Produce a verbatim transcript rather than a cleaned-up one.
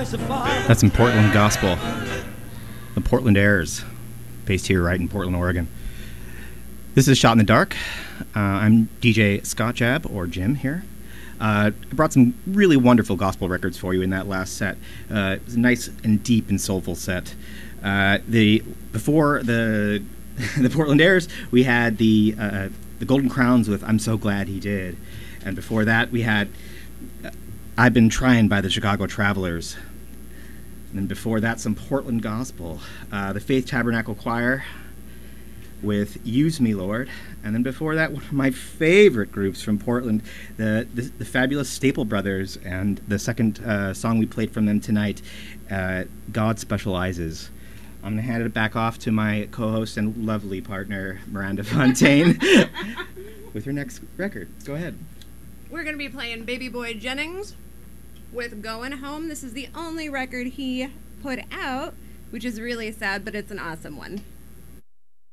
That's some Portland gospel. The Portland Airs, based here right in Portland, Oregon. This is Shot in the Dark. Uh, I'm D J Scott Jab, or Jim here. Uh, I brought some really wonderful gospel records for you in that last set. Uh, it was a nice and deep and soulful set. Uh, the before the the Portland Airs, we had the uh, the Golden Crowns with "I'm So Glad He Did," and before that we had uh, "I've Been Trying" by the Chicago Travelers. And then before that, some Portland gospel, uh, the Faith Tabernacle Choir with "Use Me, Lord." And then before that, one of my favorite groups from Portland, the the, the fabulous Staple Brothers, and the second uh, song we played from them tonight, uh, "God Specializes." I'm going to hand it back off to my co-host and lovely partner, Miranda Fontaine, with her next record. Go ahead. We're going to be playing Baby Boy Jennings with "Going Home." This is the only record he put out, which is really sad, but it's an awesome one.